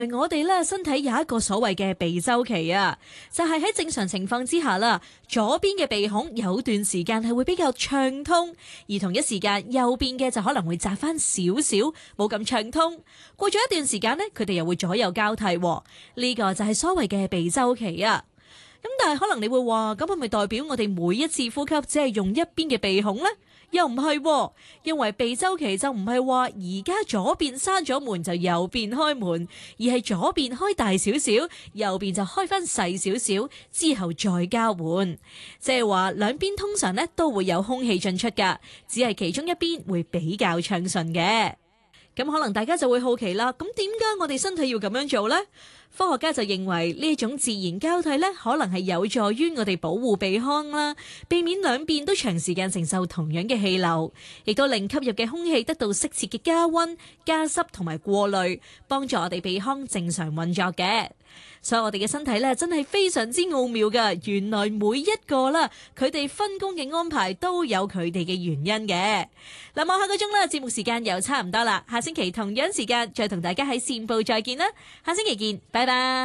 我哋咧身體有一個所謂嘅鼻周期啊，就係喺正常情況之下啦，左邊嘅鼻孔有段時間係會比較暢通，而同一時間右邊嘅就可能會窄翻少少，冇咁暢通。過咗一段時間呢，佢哋又會左右交替，呢個就係所謂嘅鼻周期啊。咁但係可能你會話，咁係咪代表我哋每一次呼吸只係用一邊嘅鼻孔呢？又唔係，因為鼻周期就唔係話而家左邊閂咗門就右邊開門，而係左邊開大少少，右邊就開翻細少少，之後再交換。即係話兩邊通常咧都會有空氣進出噶，只係其中一邊會比較暢順嘅。咁可能大家就會好奇啦，咁點解我哋身體要咁樣做呢？科學家就認為呢種自然交替咧，可能係有助於我哋保護鼻腔啦，避免兩邊都長時間承受同樣嘅氣流，亦都令吸入嘅空氣得到適切嘅加溫、加濕同埋過濾，幫助我哋鼻腔正常運作嘅。所以我哋嘅身體咧，真係非常之奧妙噶。原來每一個啦，佢哋分工嘅安排都有佢哋嘅原因嘅。嗱，望下個鐘啦，節目時間又差唔多啦。下星期同樣時間再同大家喺線報再見啦。下星期見，拜拜。